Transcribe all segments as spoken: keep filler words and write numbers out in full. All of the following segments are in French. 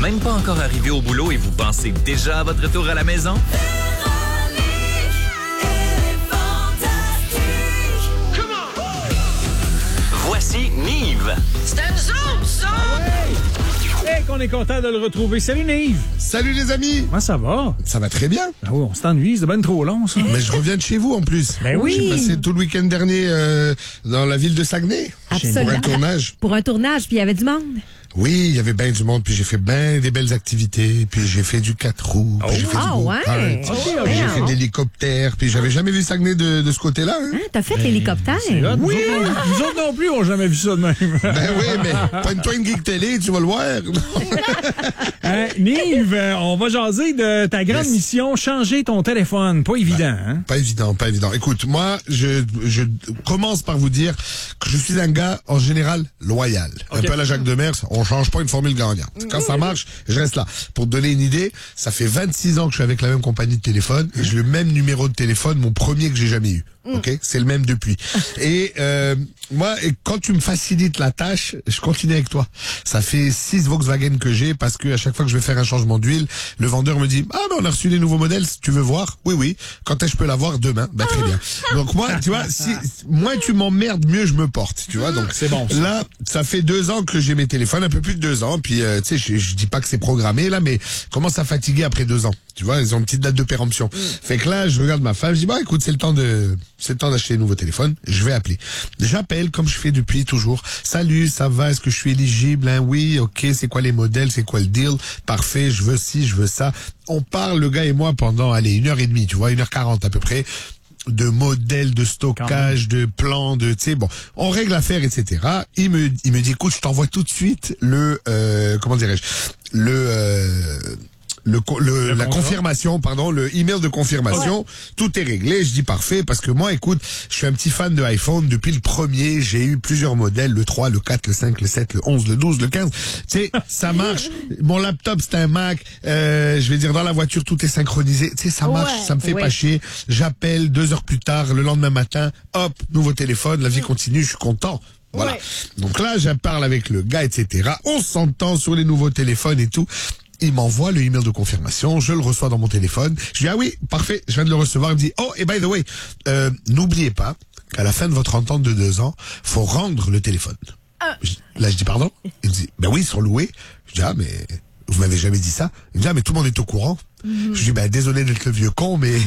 même pas encore arrivé au boulot et vous pensez déjà à votre retour à la maison? Voici Nive. C'est une zone, ça! Hey, qu'on est content de le retrouver. Salut, Nive. Salut les amis. Comment ça va? Ça va très bien. Ah oui, on s'ennuie, c'est ben trop long, ça. Mais je reviens de chez vous en plus. Ben oui. J'ai passé tout le week-end dernier euh, dans la ville de Saguenay. Absolument. Pour un tournage. Pour un tournage, puis il y avait du monde. Oui, il y avait bien du monde, puis j'ai fait bien des belles activités, puis j'ai fait du quatre roues, puis Oh. j'ai fait Ah, du ouais. go-kart, Ok, ok. puis j'ai fait de l'hélicoptère, puis j'avais jamais vu Saguenay de, de ce côté-là. Hein? Hein, t'as fait l'hélicoptère? C'est hot. Oui. Nous autres, non- nous autres non plus, on n'a jamais vu ça de même. Ben oui, mais pointe-toi une geek télé, tu vas le voir. Hein, Nive, euh, on va jaser de ta grande Yes. mission, changer ton téléphone. Pas évident, hein? Pas évident, pas évident. Écoute, moi, je, je commence par vous dire que je suis un gars, en général, loyal. Un Ok. peu à la Jacques Demers, on change pas une formule gagnante. Quand ça marche, je reste là. Pour te donner une idée, ça fait vingt-six ans que je suis avec la même compagnie de téléphone et j'ai le même numéro de téléphone, mon premier que j'ai jamais eu. Ok, c'est le même depuis. Et euh, moi, et quand tu me facilites la tâche, je continue avec toi. Ça fait six Volkswagen que j'ai parce que à chaque fois que je vais faire un changement d'huile, le vendeur me dit ah ben on a reçu les nouveaux modèles, tu veux voir? Oui oui. Quand est-ce que je peux l'avoir? Demain. Bah très bien. Donc moi, tu vois, si moins tu m'emmerdes, mieux je me porte. Tu vois, donc C'est bon, ça. là, ça fait deux ans que j'ai mes téléphones, un peu plus de deux ans. Puis euh, tu sais, je, je dis pas que c'est programmé là, mais commence à fatiguer après deux ans. Tu vois, ils ont une petite date de péremption. Fait que là, je regarde ma femme, je dis bah écoute, c'est le temps de c'est le temps d'acheter un nouveau téléphone, je vais appeler. J'appelle comme je fais depuis toujours. Salut, ça va, est-ce que je suis éligible? Hein? Oui, ok, c'est quoi les modèles, c'est quoi le deal? Parfait, je veux ci, je veux ça. On parle, le gars et moi, pendant, allez, une heure et demie, tu vois, une heure quarante à peu près, de modèles, de stockage, de plans, de, tu sais, bon, on règle l'affaire, et cetera. Il me, il me dit, écoute, je t'envoie tout de suite le, euh, comment dirais-je, le, euh, le, co- le, Le la contrat. confirmation, pardon, le email de confirmation, tout est réglé. Je dis parfait parce que moi, écoute, je suis un petit fan de iPhone depuis le premier. J'ai eu plusieurs modèles, le trois, le quatre, le cinq, le sept, le onze, le douze, le quinze. Tu sais, ça marche. Mon laptop, c'est un Mac. Euh, je vais dire, dans la voiture, tout est synchronisé. Tu sais, ça marche, Ouais, ça me fait ouais. pas chier. J'appelle deux heures plus tard, le lendemain matin, hop, nouveau téléphone, la vie continue, je suis content. Voilà. Ouais. Donc là, je parle avec le gars, et cetera. On s'entend sur les nouveaux téléphones et tout. Il m'envoie le email de confirmation, je le reçois dans mon téléphone. Je dis ah oui, parfait, je viens de le recevoir. Il me dit oh et by the way, euh, n'oubliez pas qu'à la fin de votre entente de deux ans, faut rendre le téléphone. Je- Là je dis pardon. Il me dit ben oui, ils sont loués. Je dis ah mais vous m'avez jamais dit ça. Il me dit ah mais tout le monde est au courant. Je dis ben désolé d'être le vieux con mais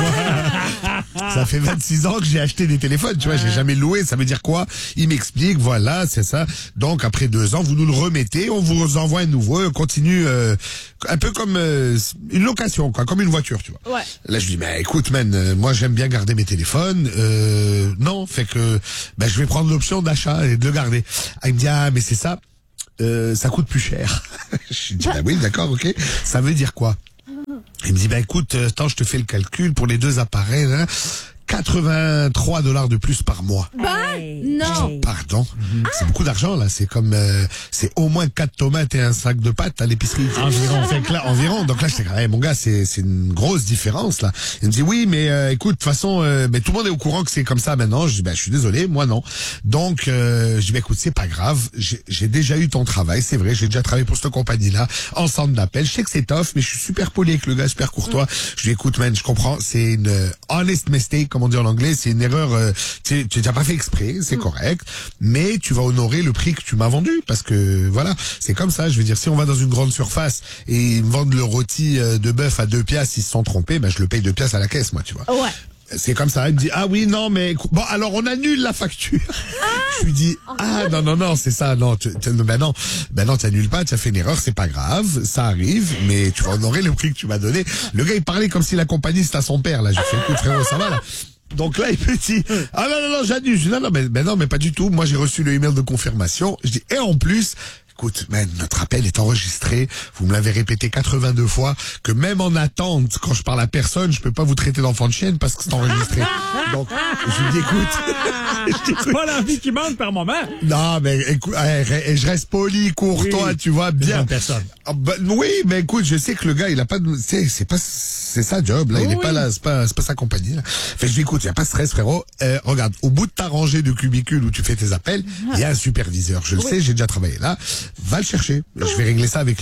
ça fait vingt-six ans que j'ai acheté des téléphones, tu vois, j'ai jamais loué, ça veut dire quoi? Il m'explique, voilà, c'est ça. Donc après deux ans, vous nous le remettez, on vous envoie un nouveau, on continue euh, un peu comme euh, une location, quoi, comme une voiture, tu vois. Ouais. Là je dis mais écoute man, euh, moi j'aime bien garder mes téléphones, euh, non, fait que ben je vais prendre l'option d'achat et de le garder. Ah, il me dit ah mais c'est ça, euh, ça coûte plus cher. Je dis bah oui d'accord ok, ça veut dire quoi? Il me dit, bah écoute, euh, attends, je te fais le calcul pour les deux appareils, hein, quatre-vingt-trois dollars de plus par mois. Ben, non. Pardon, c'est beaucoup d'argent là. C'est comme, euh, c'est au moins quatre tomates et un sac de pâtes à l'épicerie. Environ. Fait que là, environ. Donc là, j'étais quand même, mon gars, c'est c'est une grosse différence là. Il me dit oui, mais euh, écoute, de toute façon, euh, mais tout le monde est au courant que c'est comme ça maintenant. Je dis, bah je suis désolé, moi non. Donc euh, je dis, bah écoute, c'est pas grave. J'ai j'ai déjà eu ton travail, c'est vrai. J'ai déjà travaillé pour cette compagnie-là en centre d'appel. Je sais que c'est tough, mais je suis super poli avec le gars, super courtois. Je lui dis, écoute, man, je comprends. C'est une euh, honest mistake, comme on dit en anglais. C'est une erreur. Euh, tu tu n'as pas fait exprès, c'est correct. Mais tu vas honorer le prix que tu m'as vendu, parce que voilà, c'est comme ça. Je veux dire, si on va dans une grande surface et ils me vendent le rôti euh, de bœuf à deux piastres, ils se sont trompés, ben je le paye deux piastres à la caisse, moi, tu vois. Ouais. C'est comme ça. Il me dit, ah oui, non, mais écou- bon, alors on annule la facture. Je lui dis, ah non, non, non, c'est ça, non, tu, tu- ben non, ben non, tu annules pas, tu as fait une erreur, c'est pas grave, ça arrive, mais tu vas honorer le prix que tu m'as donné. Le gars, il parlait comme si la compagnie c'était à son père, là. J'ai fait, écoute, frérot, ça va, là. Donc là, il me dit, ah non, non, non, j'annule. Je dis, non, non, mais, mais non, mais pas du tout. Moi, j'ai reçu le email de confirmation. Je dis, et en plus, écoute, man, notre appel est enregistré. Vous me l'avez répété quatre-vingt-deux fois que même en attente, quand je parle à personne, je peux pas vous traiter d'enfant de chienne parce que c'est enregistré. Donc, je lui dis, écoute, je dis, C'est pas l'envie qui manque par moment. non, mais écoute, eh, je reste poli, courtois, Oui, tu vois, bien. bonne personne. Ah, bah, oui, mais écoute, je sais que le gars, il a pas de, c'est, c'est pas, c'est sa job, là, il est Oui. pas là, c'est pas, c'est pas sa compagnie, là. Fait que je lui dis, écoute, y a pas de stress, frérot. Euh, regarde, au bout de ta rangée de cubicules où tu fais tes appels, il y a un superviseur. Je le sais, j'ai déjà travaillé là. Va le chercher. Je vais régler ça avec lui.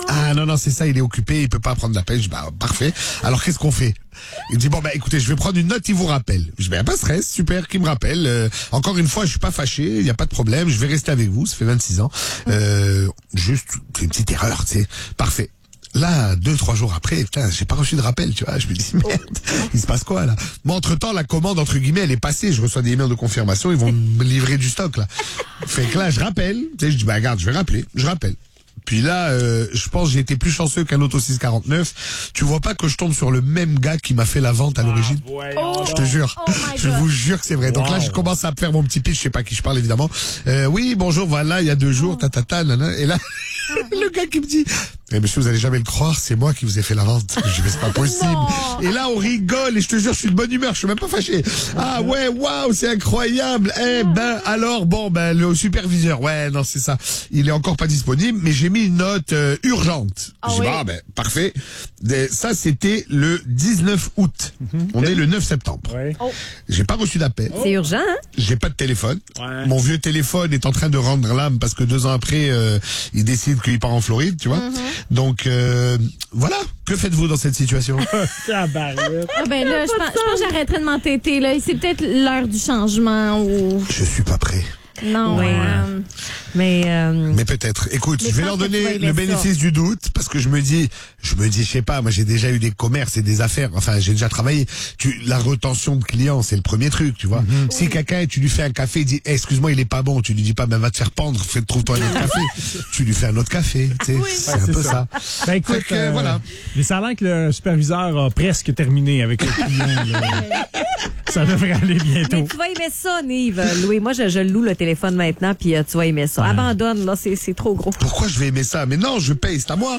Ah non, non, c'est ça, il est occupé, il peut pas prendre l'appel. Je dis, bah, parfait. Alors, qu'est-ce qu'on fait? Il me dit, bon, bah, écoutez, je vais prendre une note, il vous rappelle. Je dis, bah, pas de stress, super, qui me rappelle. Euh, encore une fois, je suis pas fâché, il y a pas de problème, je vais rester avec vous, ça fait vingt-six ans. Euh, juste, c'est une petite erreur, tu sais. Parfait. Là, deux, trois jours après, putain, j'ai pas reçu de rappel, tu vois. Je me dis, merde, il se passe quoi, là? Moi, entre-temps, la commande, entre guillemets, elle est passée. Je reçois des emails de confirmation, ils vont me livrer du stock, là. Fait que là, je rappelle. Tu sais, je dis, bah, regarde, je vais rappeler. Je rappelle. Puis là, euh, je pense que j'ai été plus chanceux qu'un auto six quarante-neuf. Tu vois pas que je tombe sur le même gars qui m'a fait la vente à l'origine? Oh, Je te jure. Oh my je God. vous jure que c'est vrai. Donc Wow. là, je commence à faire mon petit pitch. Je sais pas à qui je parle, évidemment. Euh, oui, bonjour, voilà, il y a deux jours, ta, ta, ta, nana. Et là, le gars qui me dit, eh, monsieur, vous allez jamais le croire, c'est moi qui vous ai fait la vente. Je dis, c'est pas possible. Et là, on rigole, et je te jure, je suis de bonne humeur, je suis même pas fâché. Ah ouais, waouh, c'est incroyable. Eh ben, alors, bon, ben, le superviseur, ouais, non, c'est ça. Il est encore pas disponible, mais j'ai mis une note euh, urgente. Ah je dis, oui. ah ben, parfait. Des- ça, c'était le dix-neuf août. On est le neuf septembre. Ouais. J'ai pas reçu d'appel. C'est urgent, hein? J'ai pas de téléphone. Ouais. Mon vieux téléphone est en train de rendre l'âme parce que deux ans après, euh, il décide qu'il part en Floride, tu vois. Donc, euh, voilà. Que faites-vous dans cette situation? Tabarouette. Ah ben là, je pense, je pense que j'arrêterais de m'entêter, là. C'est peut-être l'heure du changement ou... Je suis pas prêt. Non, Ouais. euh, Mais, euh, Mais peut-être. Écoute, Mais je vais je leur pense que tu vas donner aimer le ça. bénéfice du doute parce que je me dis, je me dis, je sais pas, moi j'ai déjà eu des commerces et des affaires. Enfin, j'ai déjà travaillé. Tu, la retention de clients, c'est le premier truc, tu vois. Si quelqu'un, tu lui fais un café, il dit, eh, excuse-moi, il est pas bon. Tu lui dis pas, ben va te faire pendre, fais, trouve-toi un autre café. Tu lui fais un autre café, tu sais. C'est un c'est peu ça. ça. Ben écoute, Fait que, voilà. mais ça a l'air que le superviseur a presque terminé avec le client. là. Ça devrait aller bientôt. mais tu vas aimer ça, Nive. Louis, moi, je, je loue le téléphone maintenant, puis euh, tu vas aimer ça. Abandonne, là, c'est c'est trop gros. Pourquoi je vais aimer ça? Mais non, je paye, c'est à moi.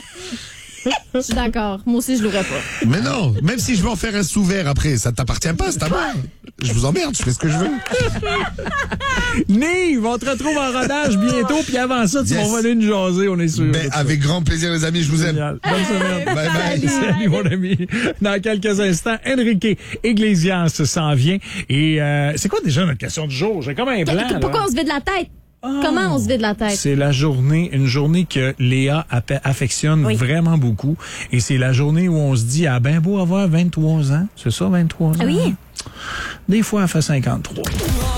je suis d'accord. Moi aussi, je l'aurais pas. Mais non, même si je veux en faire un sous-verre après, ça t'appartient pas, c'est à moi. Je vous emmerde, je fais ce que je veux. Nive, on te retrouve en rodage bientôt, puis avant ça, tu Yes. vas venir une jaser, on est sûr. Ben, de ça. avec grand plaisir, les amis, je vous aime. Génial. Bonne semaine. Bye bye. Salut, mon ami. Dans quelques instants, Enrique Iglesias s'en vient. Et euh, c'est quoi déjà notre question du jour? J'ai comme un blanc. là. Pourquoi on se vide la tête? Comment on se vide la tête? C'est la journée, une journée que Léa appe- affectionne Oui. vraiment beaucoup. Et c'est la journée où on se dit, ah ben beau avoir vingt-trois ans. C'est ça, vingt-trois ans? Ah oui? Des fois, elle fait cinquante-trois.